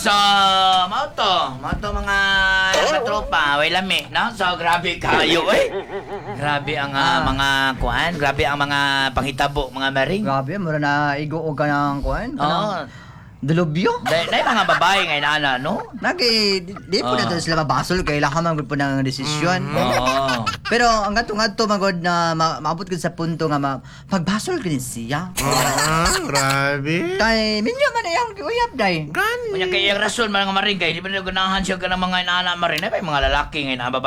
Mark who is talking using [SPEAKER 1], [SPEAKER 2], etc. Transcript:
[SPEAKER 1] So, mao to mga tropa, way lami, no? So, grabe kayo, eh. Grabe ang mga kuan, grabe ang mga panghitabo, mga maring.
[SPEAKER 2] Grabe, mura na igo ka ng kuan.
[SPEAKER 1] Oo.
[SPEAKER 2] Delubyo.
[SPEAKER 1] Dahil mga babae ngayon, ana, no?
[SPEAKER 2] Di po na to sila mabasol kay lakamang po ng desisyon.
[SPEAKER 1] Oo.
[SPEAKER 2] Pero ang gato magod na maabot gud sa punto nga pagbasol gid siya.
[SPEAKER 3] Grabe.
[SPEAKER 2] Kay minyo man ayang uyab day.
[SPEAKER 3] Gani.
[SPEAKER 1] Kunya kay yung rason mga maring kay, di ba na ganahan siya ka ng mga inaana maring, ay mga lalaki ngayon,